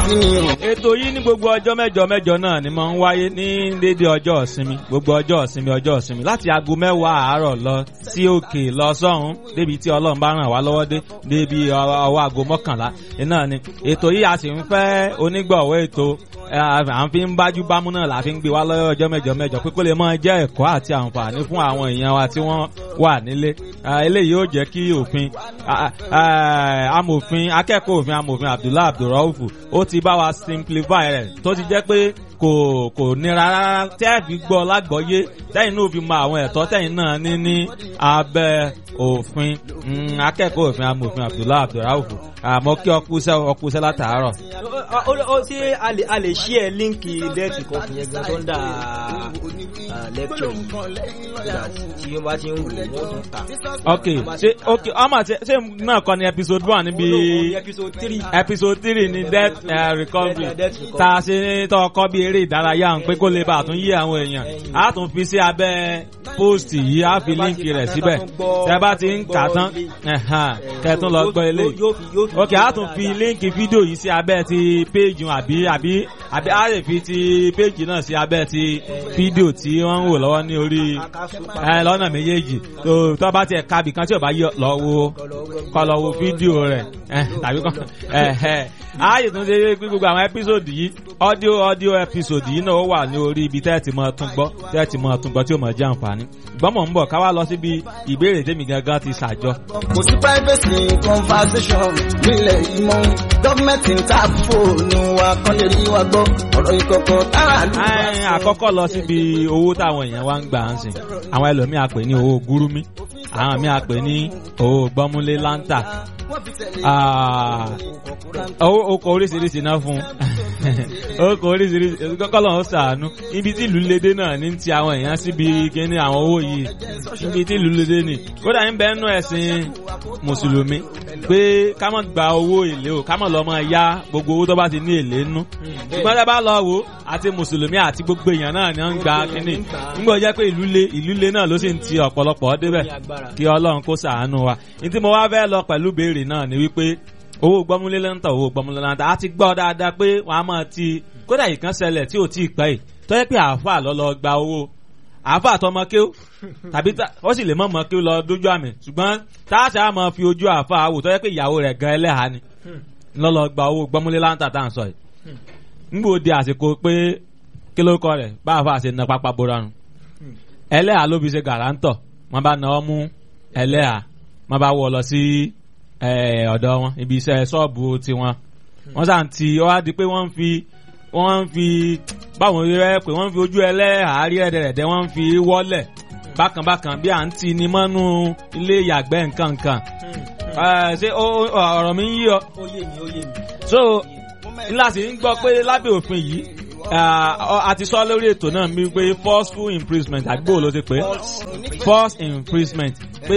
kí ni o. ètò yìí ní gbogbo ọjọ́ mẹ́jọ náà ni mo ń wáyé ní dédé ọjọ́ ìsinmi gbogbo ọjọ́ ìsinmi láti aago 10 àárọ̀ lọ sí òkè lọ sọ́hún débi tí Ọlọ́run bá ràn wá lọ́wọ́ débi ọwọ́ aago 11 iná ni ètò yìí a sì ń fẹ́ onígbọ̀wọ́ ètò à ń fi ń bájú bámú náà la fi ń gbé wá lọ́wọ́ ọjọ́ mẹ́jọ pé kó lè máa jẹ́ ẹ̀kọ́ àti àǹfààní fún àwọn èèyàn wa tí wọ́n wà nílé eléyìí yóò jẹ́ kí akẹ́kọ̀ọ́ òfin amòfin Abdullahi Abdulrauf ó ti bá wa simplify rẹ̀ tó ti jẹ́ pé kò nira rárá tẹ́ ẹ̀ fi gbọ́ lágbọ́yé tẹ́yìn náà fi mọ àwọn ẹ̀tọ́ tẹ́yìn náà ní abẹ́ òfin akẹ́kọ̀ọ́ òfin amòfin Abdullahi Abdulrauf àmọ́ kí ọkùsẹ́ látàárọ̀. ó ṣe a lè ṣí ẹ líǹkì lẹ́ẹ̀tì kan fún yẹn gan tó ń dà lẹ́kṣọ̀ tí wọ́n bá ti ń wò wọ́n tún ta. ok ọmọ ṣe náà kọ́ ni episode 1 níbi episode 3 ní death recovery tá a ṣe tọ́ ọkọ́ bí eré ìdárayá ń pé kó lè bá àtún yí àwọn èèyàn a tún fi sí abẹ́ post yìí a fi líǹkì rẹ̀ síbẹ̀ tẹ́ bá ti ń kà tán kẹ́tún lọ gbọ́ eléyìí ok a tún fi líǹkì fídíò yìí sí abẹ́ ti péjì àbí a lè fi ti péjì náà sí abẹ́ ti fídíò tí wọ́n ń wò lọ́wọ́ ní orí lọ́nà méjèèjì tó bá tiẹ̀ kábì kan tí ò bá yọ lọ wo fídíò rẹ̀ tàbí kan ààyè tún ṣe pé gbogbo àwọn ẹ́písòdì yìí audio ẹ́písòdì yìí náà ó wà ní orí ibi tẹ́ẹ̀tì mọ́ tún gbọ́ tí ó mọ̀ jẹ́ àǹfààní gbọ́mọ̀ ń bọ̀ ká wá lọ síbi ìbéèrè tèmi gangan ti ṣàjọ. kò sí privacy conversation nílẹ̀ ìmọ̀ gọ́ọ̀mẹ̀ntì ń ta fóònù wa kán lè rí wa gbọ́ ọ̀rọ̀ ìkọ̀kọ̀ tára lù. àkọ́kọ́ lọ síbi owó táwọn èèyàn wá ń gbà ń sìn àwọn ẹlòmíà pè ní owó gúrúmí àwọn míà pè ní owó gbọ́múlé láńtà oko oríṣiríṣi náà fún oko oríṣiríṣi kọ́kọ́ lọ́wọ́ sàánú ibi tí ìlú lédè náà ní ti àwọn èèyàn síbi kíní àwọn owó yìí ibi tí ìlú lédè ní kódà ń bẹ́ẹ̀ nú ẹ̀sìn mùsùlùmí pé ká má gba owó èlé o ká má lọ máa yá gbogbo owó tó bá ti ní èlé nú ṣùgbọ́n tá a bá lọ wò àti mùsùlùmí àti gbogbo èèyàn náà ni wọ́n ń gba kíní nígbà jẹ́ pé ìlú lé náà ló sì ń ti ọ̀pọ̀lọpọ̀ débẹ̀ kí Ọlọ́run kó ṣàánú wa ní tí mo wá fẹ́ lọ pẹ̀lú béèrè náà ni wípé owó gbọ́múlé lẹ́ńtà a ti gbọ́ dáadáa pé wọ́n á máa ti kódà ìkan ṣẹlẹ̀ tí ò tí ì pẹ́ yìí tó yẹ pé àáfà lọ́lọ́ gba owó àáfà tọmọ kéw tàbí ó sì lè mọ̀ mọ́ kéw lọ dójú àmì ṣùgbọ́n táàṣà máa fi ojú àáfà wò tó yẹ pé ìyàwó rẹ̀ gan ẹlẹ́hàá ni lọ́lọ́ gba owó gbọ́múlé lẹ́ńtà tá à ń sọ yìí nígbò di àsìkò pé kí ló kọ rẹ̀ bá àáfà ṣe na pápá bora nù ẹlẹ́hàá ló fi ṣe gàrántọ̀ wọ́n bá náwó mú ẹlẹ́hàá wọ́n bá wọ̀ lọ sí ọ̀dọ̀ wọn ibi iṣẹ́ ṣọ́ọ̀bù tiwọn wọ́n sàn ti ó wá di pé wọ́n ń fi báwọn rẹ̀ pé wọ́n ń fi ojú ẹlẹ́hàárí ẹ̀dẹ̀rẹ̀dẹ̀ wọ́n ń fi wọ́lẹ̀ bákan bí à ń ti ní mọ́nú ilé ìyàgbẹ́ nǹkan ṣé ọ̀rọ̀ mi ń yí ọ. ó yé mi. so ńlá sì ń gbọ́ pé lábẹ́ òfin yìí a ti sọ lórí ètò náà mi pé forceful imprisonment àgbò ló ti pé forced imprisonment pé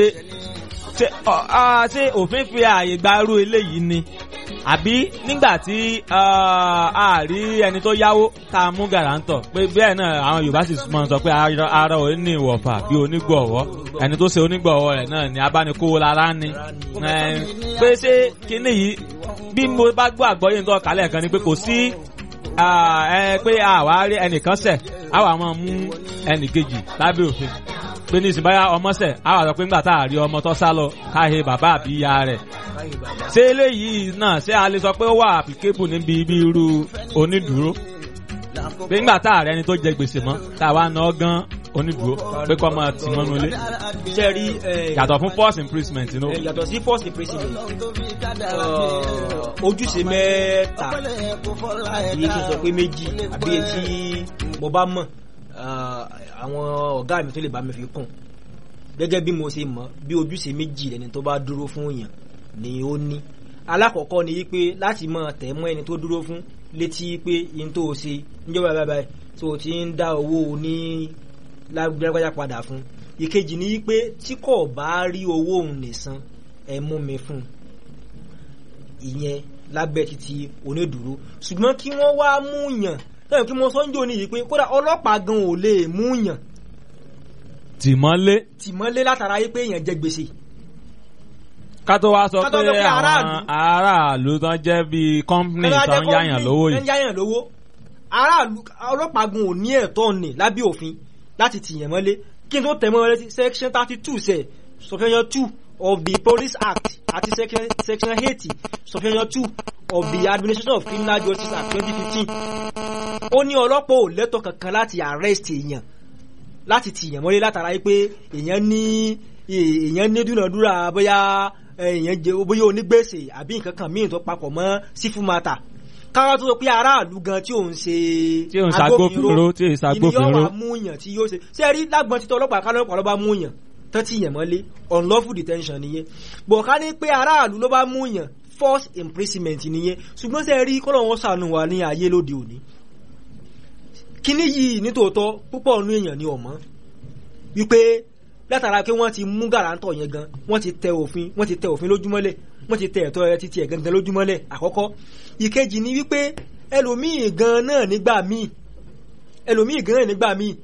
ṣé òfin fi ààyè gba irú eléyìí ni àbí nígbà tí a rí ẹni tó yáwó tá a mú gàrántọ̀ pé bẹ́ẹ̀ náà àwọn Yorùbá sì máa ń sọ pé ara ò ní ìwọ̀fà bí onígbọ̀wọ́ ẹni tó ṣe onígbọ̀wọ́ rẹ̀ náà ni abánikówó lára ni pé ṣé kíní yìí bí mo bá gbọ́ àgbọ́yé ń tọ́ kálẹ̀ kan ni pé kò sí pé àwa rí ẹnìkan ṣẹ̀ àwa máa mú ẹnìkejì lábẹ́ òfin pé ní ìsìn báyà ọmọ ṣẹ̀ àwa sọ pé nígbà tá a rí ọmọ tó sá lọ káhe bàbá àbí ìyá rẹ̀ ṣé eléyìí náà ṣé a lè sọ pé ó wà applicable níbi ibi irú onídùúró pé nígbà tá a rẹ ẹni tó jẹ gbèsè mọ́ tá a wá ná gan onídùúró pé kọ́ máa tì mọ́nú ilé yàtọ̀ fún forced imprisonment inú. yàtọ̀ sí forced imprisonment ojúṣe mẹ́ta èyí kì í sọ pé méjì àbí etí mo bá mọ̀ àwọn ọ̀gá mi tó lè bá mi fi kún gẹ́gẹ́ bí mo ṣe mọ̀ bí ojúṣe méjì lẹ́ni tó bá dúró fún èèyàn ni ó ní. alákọ̀ọ́kọ́ ni wípé láti máa tẹ̀ mọ́ ẹni tó dúró fún létí pé yín tó ṣe níjọba báyìí tó ti ń dá owó ní lágbájá padà fún. ìkejì ni wípé tí kò bá rí owó òun nìsan ẹ mú mi fún ìyẹn lábẹ́ títí onídùúró. ṣùgbọ́n kí wọ́n wá mú yàn lẹ́yìn kí mo sọ ń jò ní yìí pé kódà ọlọ́pàá gan ò lè mú yàn tìmọ́lé látara yìí pé èèyàn jẹ gbèsè. ká tó wá sọ pé àwọn aráàlú tán jẹ́ bíi company tán yáyàn lówó yìí. yáyàn lówó aráàlú ọlọ́pàá gun ò ní ẹ̀tọ́ ní lábẹ́ òfin láti tìyàn mọ́lé kí n tó tẹ̀ mọ́ létí section 32 sẹ̀ subsection 2 of the Police Act àti section 80 subsection 2 of the Administration of Criminal Justice Act 2015 ó ní ọlọ́pàá ò lẹ́tọ̀ kankan láti arrest èèyàn láti tìyàn mọ́lé látara pé èèyàn ní dúnàdúrà bóyá èèyàn jẹ bóyá onígbèsè àbí nǹkan kan míì tó papọ̀ mọ́ civil matter káwọn tó sọ pé aráàlú gan tí òun ṣe agbófinró tí èyí ṣàgbófinró ìníyàn wà múyàn tí yóò ṣe ṣe rí lágbọn títọ́ ọlọ́pàá kálọ́pàá ló bá múyàn tán tí yàn mọ́lé unlawful detention nìyẹn bọ̀ ká ní pé aráàlú ló bá múyàn forced imprisonment nìyẹn ṣùgbọ́n ṣe rí kọ́lọ̀ wọn ṣàánú wa ní ayé lóde òní kíní yìí nítòótọ́ púpọ̀ nínú èèyàn ni ọ̀mọ́ wípé látara pé wọ́n ti mú gàrántọ̀ yẹn gan wọ́n ti tẹ òfin lójúmọ́lẹ̀ wọ́n ti tẹ ẹ̀tọ́ ẹ títí ẹ̀ gangan lójúmọ́lẹ̀ àkọ́kọ́ ìkejì ni wípé ẹlòmíì gan náà nígbà míì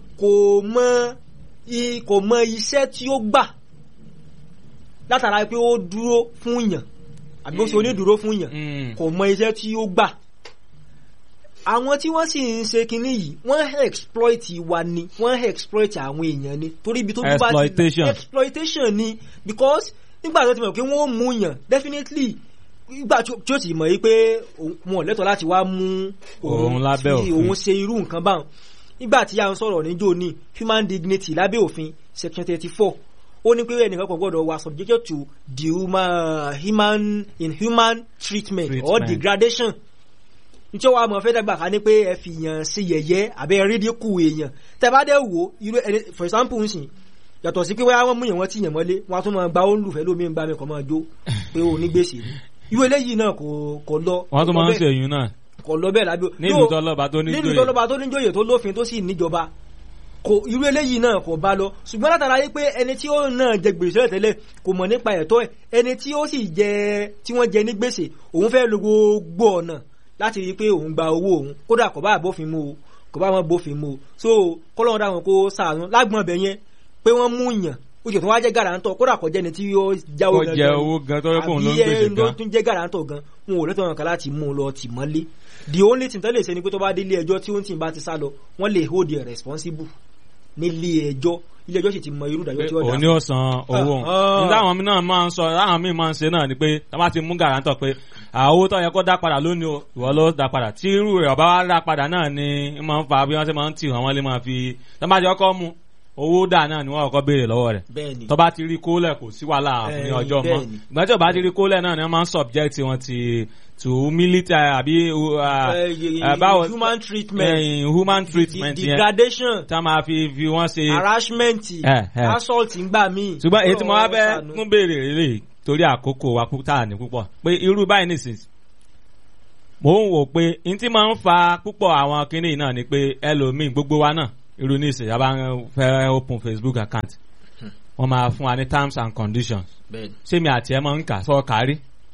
kò mọ iṣẹ́ tí ó gbà látara pé ó dúró fún yàn àbí ó ṣe onídùúró fún yàn kò mọ iṣẹ́ tí ó gbà àwọn tí wọ́n sì ń ṣe kinní yìí wọ́n exploit wa ni wọ́n exploit àwọn èèyàn ni torí ibi tó bí bá ti exploitation ni because nígbà tó ti mọ̀ pé wọ́n mú yàn definitely nígbà tí ó ti mọ̀ yìí pé wọn ò lẹ́tọ̀ọ́ láti wá mú òun lábẹ́ òfin òun ṣe irú nǹkan báwọn nígbà tí a ń sọ̀rọ̀ níjó ní human dignity lábẹ́ òfin section 34 ó ní pé ẹnìkan kò gbọ́dọ̀ wà subjected to the inhuman treatment or degradation nítorí wàá mọ̀ fẹ́ dàgbà ká ní pé ẹ fi yàn sí yẹ̀yẹ́ àbẹ́ rídíkù èèyàn tẹ́ bá dẹ̀ wò irú ẹni for example nsìn yàtọ̀ sí pé wọ́n mú yàn wọ́n tí yàn mọ́lé wọ́n á tún máa gba olùfẹ́ lómi ń bá mi kọ́ máa jó pé ó ní gbèsè irú eléyìí náà kò lọ. wọ́n tún máa ń ṣe èyún náà kò lọ bẹ́ẹ̀ lábẹ́ nílùú tọ́lọ́ba tó níjòyè tó lófin tó sì níjọba irú eléyìí náà kò bá lọ ṣùgbọ́n látara yìí pé ẹni tí ó náà jẹ gbèsè tẹ́lẹ̀ kò mọ̀ nípa ẹ̀tọ́ ẹ̀ ẹni tí ó sì jẹ tí wọ́n jẹ ní gbèsè òun fẹ́ lo gbogbo ọ̀nà láti rí i pé òun gba owó òun kódà kò bá bófin mu o kò bá wọn bófin mu o so kọ́lọ́run dáhùn kó ṣàánú lágbọ̀n bẹ̀ yẹn pé wọ́n mú yàn ó jẹ́ tó wá jẹ́ gàrántọ̀ kódà kò jẹ́ ni tí ó jáwó gan jẹ́ owó gan tó yẹ kó ń lọ gbèsè gan àbí tún jẹ́ gàrántọ̀ gan wọn ò lẹ́tọ̀ọ́ kan láti mú un lọ tì mọ́lé the only thing tó lè ṣe ni pé tó bá dé ilé ẹjọ́ tí ó ń tì bá ti sá lọ wọ́n lè hold you responsible nílé ẹjọ́ ilé ẹjọ́ sì ti mọ irú ìdájọ́ tí ó dá òní ọ̀sán owó nígbà àwọn mi náà máa ń sọ láwọn míì máa ń ṣe náà ni pé tá bá ti mú gàrántọ̀ pé owó tó yẹ kó dá padà lónìí o ìwọ ló dá padà tí irú rẹ̀ ọba wa dá padà náà ni máa ń fa bí wọ́n ṣe máa ń tì wọ́n lè máa fi tó bá ti kọ́kọ́ mú owó dà náà ni wọ́n kọ́kọ́ béèrè lọ́wọ́ rẹ̀ tó bá ti rí kólẹ̀ kò sí wàhálà ní ọjọ́ mọ́ ìgbà tí ó bá ti rí kólẹ̀ náà ni wọ́n máa ń subject wọn to military àbí human treatment degradation tá máa fi wọ́n ṣe harassment assault ńgbà míì. ṣùgbọ́n èyí tí mo wá fẹ́ mú béèrè rèé torí àkókò wa tá ní púpọ̀ pé irú báyìí nìsín mò ń wò pé n tí máa ń fa púpọ̀ àwọn kinní náà ni pé ẹlòmíì gbogbo wa náà irú ní ìsìn yàrá fẹ́ open Facebook account wọ́n máa fún wa ní terms and conditions ṣé mi àti ẹ máa ń kà sọ kárí.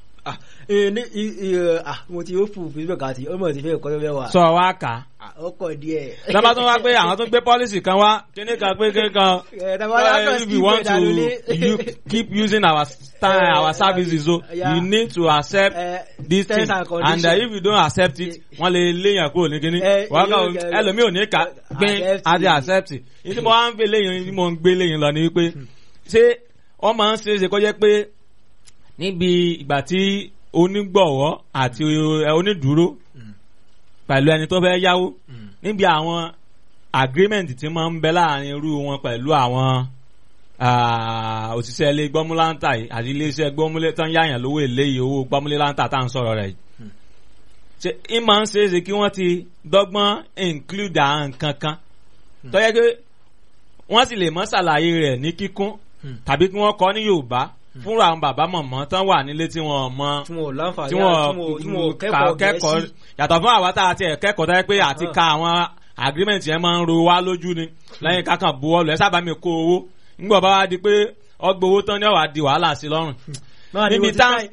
mo ti open Facebook àti ọmọ ti fẹ́ kọ́ mẹ́wàá. sọ wá kà á. ó kọ̀ díẹ̀. dábàá tó wá pé àwọn tó gbé policy kan wá kíní kan pé kíní kan if you want to keep using our services so you need to accept this thing and if you don't accept it wọ́n lè léyàn kúrò ní kíní wọ́n kàn ẹlòmíì ò ní kà gbin àti accept it ìdí mo wá ń gbé léyìn mo ń gbé léyìn lọ ni wípé ṣé wọ́n máa ń ṣe é ṣe kó jẹ́ pé níbi ìgbà tí onígbọ̀wọ́ àti onídùúró pẹ̀lú ẹni tó fẹ́ yáwó níbi àwọn agreement tí máa ń bẹ láàrin irú wọn pẹ̀lú àwọn òṣìṣẹ́ ilé gbọ́múláńtà yìí àti iléeṣẹ́ gbọ́múlé tán yáyàn lówó èlé yìí owó gbọ́múléláńtà tá à ń sọ̀rọ̀ rẹ̀ yìí ṣe é máa ń ṣeéṣe kí wọ́n ti dọ́gbọ́n include àwọn nǹkan kan tó yẹ pé wọ́n sì lè mọ́ ṣàlàyé rẹ̀ ní kíkún tàbí kí wọ́n kọ́ ní Yorùbá fúnra àwọn bàbá mọ̀mọ́ tán wà nílé tí wọ́n mọ tí wọ́n kẹ́kọ̀ọ́ yàtọ̀ fún àwa tá a ti kẹ́kọ̀ọ́ tó yẹ pé àti ka àwọn agreement yẹn máa ń ro wá lójú ni lẹ́yìn kákan buwọ́lù ẹ sábà mi kó owó nígbà bá wá di pé ọgbà owó tán ní ọ̀wá di wàhálà sí lọ́rùn níbi táwọn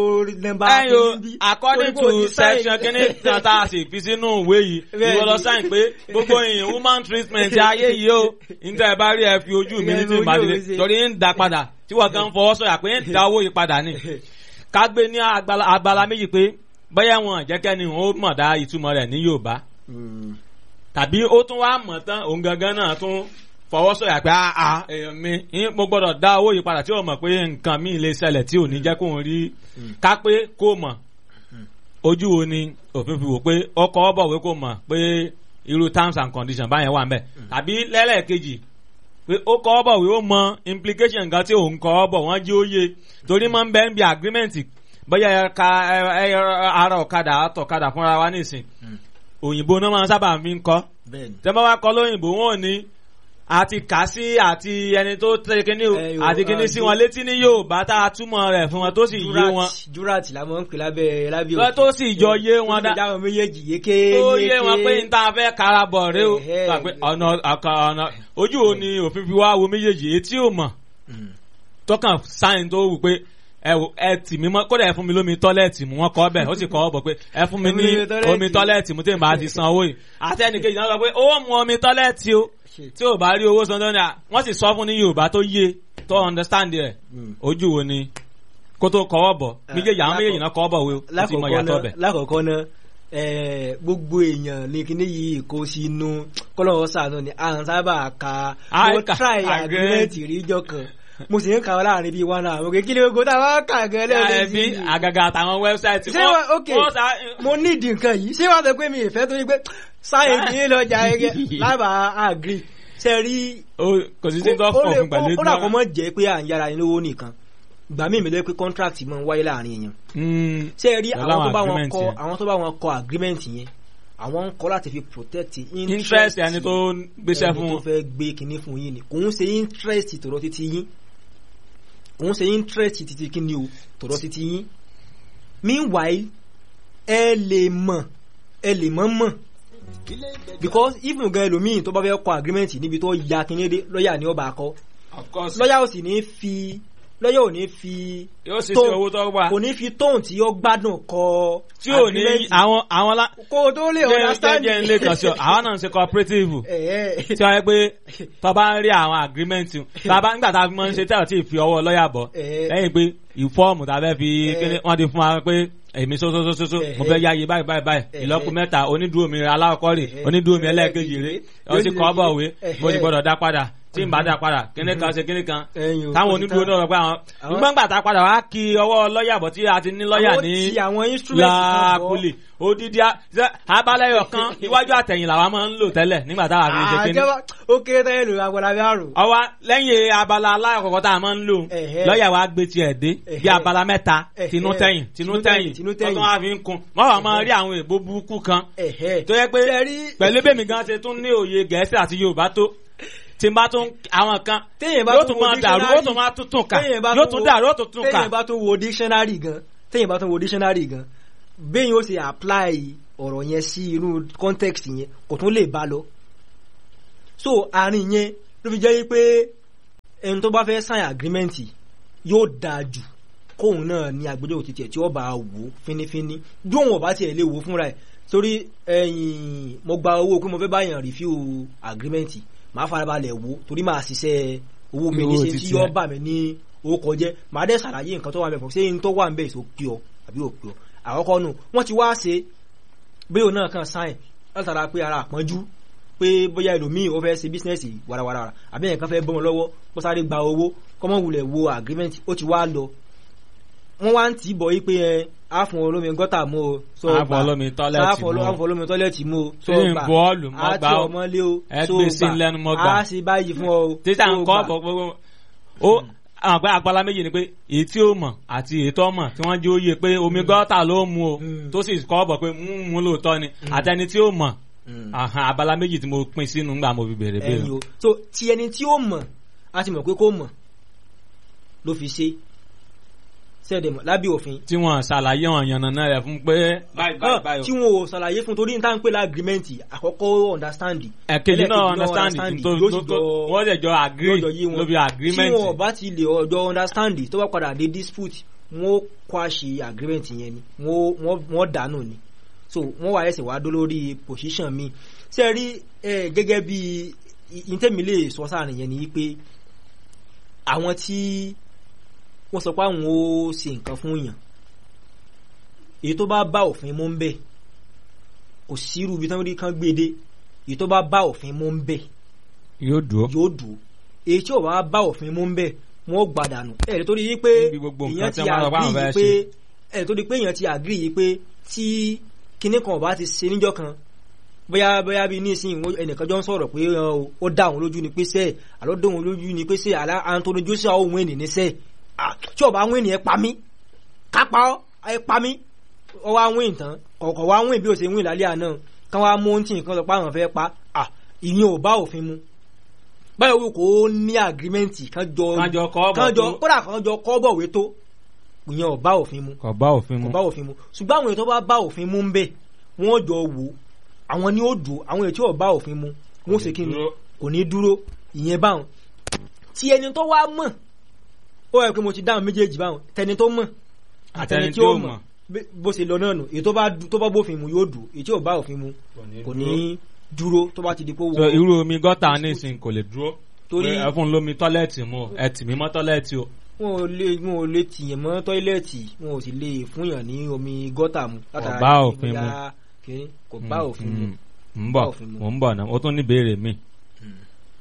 according to section kínní kan tá a sì fi sínú ìwé yìí ìwọ lọ sáyìn pé gbogbo èèyàn woman treatment ayé yìí o níta ẹ bá rí ẹ fi ojú mi ní tí màá délé torí ń da padà tí wọ́n gan fọwọ́ sọ̀yà pé ń da owó yìí padà ni ká gbé ní agbala méjì pé bóyá wọn jẹ́kẹ́ ni ó mọ̀ dá ìtumọ̀ rẹ̀ ní Yorùbá tàbí ó tún wá mọ̀ tán òun gangan náà tún fọwọ́ sọ̀yà pé èèyàn mi mo gbọ́dọ̀ dá owó yìí padà tí ó mọ̀ pé nǹkan mi lè ṣẹlẹ̀ tí ò ní jẹ́ kóun rí ká pé kó mọ̀ ojú wo ni òfin fi wò pé ọkọ̀ ọ̀bọ̀wé kó mọ̀ pé irú terms and conditions báyẹn wà ń bẹ̀ tàbí lẹ́lẹ́kejì pé ó kọ́ ọ̀bọ̀wé ó mọ implication nǹkan tí òun kọ́ ọ̀bọ̀ wọ́n jí ó yé torí máa ń bẹ́ ń bi agreement bóyá ara ọ̀kadà àtọ̀kadà fúnra wa nísìn òyìnbó náà máa ń sábà fi ń kọ́ tẹ́ bá wá kọ́ lóyìnbó wọn ò ní àti kà sí àti ẹni tó tẹ kíní àti kíní sí wọn létí ní Yorùbá tá a túmọ̀ rẹ̀ fún wọn tó sì yé wọn. jurat la mọ̀ ń pè lábẹ́ òfin. tó sì jọ yé wọn dá tó méjèèjì yéké. tó yé wọn pé n ta fẹ́ karabọ̀ rẹ o ọ̀nà ojú wo ni òfin fi wá wo méjèèjì etí ò mọ̀ tọkàn sáyìn tó wù pé ẹ tì mí mọ́ kódà ẹ fún mi lómi tọ́lẹ̀tì mú wọn kọ́ bẹ́ẹ̀ ó sì kọ́ ọ bọ̀ pé ẹ fún mi ní omi tọ́lẹ̀tì mú tèmi bá ti san owó yìí àti ẹnìkejì náà sọ pé owó mu omi tọ́lẹ̀tì o tí ò bá rí owó san tó ní à wọ́n sì sọ fún ní Yorùbá tó yé tó understand rẹ̀ ojú wo ni kó tó kọ́ ọ bọ̀ méjèèjì àwọn méjèèjì náà kọ́ ọ bọ̀ wo ó ti mọ ìyàtọ̀ bẹ̀. lákọ̀ọ́kọ́ náà gbogbo èèyàn ní kíní yìí kó sínú kọ́lọ́wọ́ sàánú ni à ń sábà ka mo try agreement ríjọ kan mo sì ń kà wọ́n láàrin bíi one hour òkè kí ni gbogbo táwọn kà gan lẹ́yìn sí àgàgà àtàwọn wẹ́bsáìtì mo nídìí nǹkan yìí ṣé wàá sọ pé mi ìfẹ́ tó yí pé sáyẹ̀dì yín lọ́jà ẹgẹ lábàá agree ṣe rí kò sí sí tó fọ̀ fún pẹ̀lú ó dàpọ̀ mọ́ jẹ́ pé à ń yára ní owó nìkan gbà mí ìmìlẹ̀ pé contract máa ń wáyé láàrin èèyàn ṣe rí àwọn tó bá wọn kọ agreement yẹn àwọn ń kọ́ láti fi protect interest ẹni tó gbéṣẹ́ fún ẹni tó fẹ́ gbé kinní fún yín ni kò ń ṣe interest tọ̀rọ̀ títí yín kò ń ṣe interest títí kinní o tọ̀rọ̀ títí yín meanwhile ẹ lè mọ̀ because even gan ẹlòmíì tó bá fẹ́ kọ agreement níbi tó ya kinní dé lọ́ọ̀yà ni ó bá kọ lọ́ọ̀yà ò sì ní fi lọ́yọ̀ ò ní fi tóun kò ní fi tóun tí ó gbádùn kọ tí ò ní àwọn kó tó lè understand jẹ́ ilé kan sí ọ àwọn náà ń ṣe cooperative tí wọ́n yẹ pé tó bá ń rí àwọn agreement tàbá nígbà tá a fi máa ń ṣe tẹ́lọ̀ tí ì fi ọwọ́ lọ́yà bọ̀ lẹ́yìn pé ìfọ́ọ̀mù tàbẹ́ fi kíní wọ́n ti fún wa pé èmi sósósósó mo fẹ́ yáyé báyìí ìlọ́kù mẹ́ta onídùú mi aláwọ̀kọ́ rè onídùú mi ẹlẹ́ẹ̀kejì rè ó sì kọ́ bọ̀ wé mo sì gbọ́dọ̀ dá padà tí n bá dá padà kíní kan ṣe kíní kan táwọn onídùú náà rọ pé àwọn gbọ́ngbà tá a padà wá kí ọwọ́ lọ́ọ̀yà bọ̀ tí a ti ní lọ́ọ̀yà ní làákùlì odidi abalẹyọ kan iwájú àtẹ̀yìn làwa máa ń lò tẹ́lẹ̀ nígbà táwa fi ṣe kíní. ó kéré tẹ́lẹ̀ lò agbára bí àrùn. ọwọ́ lẹ́yìn abala aláyọ̀kọ̀kọ̀ tá a máa ń lò lọ́ọ̀yà wa gbé tiẹ̀ dé bí abala mẹ́ta tinú tẹ̀yìn ọtún wa fi ń kun wọ́n wà máa rí àwọn èèbó burúkú kan tó yẹ pé pẹ̀lú bẹ́ẹ̀ mi gan ṣe tún ní òye Gẹ̀ẹ́sì àti Yorùbá tó tí n bá tún àwọn kan yóò tún máa dàrú yóò tún máa tún kà yóò tún dàrú yóò tún kà. téèyàn bá tún wo dictionary gan bẹ́ẹ̀ yóò ṣe apply ọ̀rọ̀ yẹn sí inú context yẹn kò tún lè bá lọ. so àárín yẹn ló fi jẹ́ pé ẹni tó bá fẹ́ sign agreement yóò dáa jù kóun náà ní agbẹjọ́rò títí ẹ̀ tí ó bá wò fínífíní bí òun ọ̀bá tiẹ̀ lè wò fúnra ẹ̀ torí mo gba owó pé mo fẹ́ báyàn review agreement màá farabalẹ̀ wò torí màá ṣiṣẹ́ owó mi ní ṣe tí yóò bà mí ní owó kọjẹ́ màá dẹ̀ ṣàlàyé nǹkan tó wà mẹ́fọ̀ ṣé n tó wà ń bẹ̀ èso pí ọ àbí ò pí ọ àkọ́kọ́ nù wọ́n ti wá ṣe bí òun náà kàn sáìn látara pé ara àpọ́njú pé bóyá ẹlòmíì ó fẹ́ ṣe bísínẹ́sì warawara àbí ẹ̀yàn kan fẹ́ bọ́ wọn lọ́wọ́ kó sáré gba owó kọ́mọ́ wulẹ̀ wo agreement ó ti wá lọ wọ́n wá ń tì í bọ̀ yí pé àfọ̀n olómi gọ́tà mú o so àfọ̀n olómi tọ́lẹ́tì mú o so gbà àti ọmọlé o so gbà á sì báyìí fún ọ o títà ń kọ́ ọ̀pọ̀ gbogbo ó àwọn àgbà àgbàlá méjì ni pé èyí tí ó mọ̀ àti èyí tó mọ̀ tí wọ́n jẹ́ ó yẹ pé omi gọ́tà ló mú o tó sì kọ́ ọ̀bọ̀ pé mú lóòótọ́ ni àtẹni tí ó mọ̀ abala méjì tí mo pín sínú nígbà mo fi bèrè bèrè. so ti ẹni tí ó mọ̀ a ti mọ̀ pé kó mọ̀ ló fi ṣe sẹ́ẹ̀dẹ̀mọ̀ lábí òfin. tí wọ́n ṣàlàyé wọn yànnàná rẹ̀ fún pé báyìí. tí wọ́n ò ṣàlàyé fún torí níta ń pè lágrímẹ́ǹtì àkọ́kọ́ understanding. ẹ̀kejì náà understanding tó wọ́n lè jọ agree ló fi agreement. tí wọ́n bá ti lè ọjọ́ understanding tó bá padà dé dispute wọ́n kwashi agreement yẹn ni wọ́n dànù ni so wọ́n wá ẹsẹ̀ wá dó lórí position mi ṣe rí gẹ́gẹ́ bí ìtẹ́mi lè sọ sáàrin yẹn ni pé àwọn tí wọ́n sọ pé àwọn ó ṣe nǹkan fún yàn èyí tó bá bá òfin mú ń bẹ̀ kò sírú ibi tán rí kan gbédé èyí tó bá bá òfin mú ń bẹ̀ yóò dúró èyí tí ò bá bá òfin mú ń bẹ̀ wọ́n gbàdànù èyí tó rí yí pé èèyàn ti agree yí pé tí kinní kan ọba ti ṣe níjọ́ kan bóyá bí nísìnyí ẹnìkan jọ ń sọ̀rọ̀ pé ó dá òun lójú ni pé sẹ́ẹ̀ àlọ́ dá òun lójú ni pé sẹ́ẹ̀ Anthony Joshua òun ènìyàn ní sẹ́ẹ̀ tí ọba àwọn ènìyàn pa mí kápá ẹ pa mí ọwọ́ àwọn ènìyàn tán ọ̀kọ̀ wá àwọn èbí ò ṣe wíìn lálẹ́ àná kán wá mú tí nǹkan sọ pé àwọn fẹ́ pa ìyẹn ò bá òfin mu báyọ̀ wí kò ní àgírímẹ́ǹtì kán jọ kódà kán jọ kọ́ bọ̀wé tó ìyẹn ò bá òfin mu kò bá òfin mu ṣùgbọ́n àwọn èyí tó bá òfin mu ń bẹ̀ wọ́n jọ wò àwọn ni ó dùn àwọn èyí tí ò bá òfin mu wọ́n ṣe kí ni kò ní dúró ìyẹn báwọn tí ẹni tó wá mọ̀ ó yẹ pé mo ti dáhùn méjèèjì báwọn tẹni tó mọ̀ àtẹni tí ó mọ̀ bó ṣe lọ náà nù èyí tó bá bófin mu yóò dùn èyí tí ò bá òfin mu kò ní dúró tó bá ti di pé so irú omi gọ́tà nísìn kò lè dúró torí ẹ fún lómi tọ́lẹ́ẹ̀tì mu ẹ tì mí mọ́ tọ́lẹ́ẹ̀tì o. wọn ò lè tìyàn mọ́ tọ́ílẹ̀tì wọn ò sì lè fúnyàn ní omi gọ́tà mu. kò bá òfin mu kò bá òfin mu. mo ń bọ̀ náà ó tún ní ìbéèrè mi.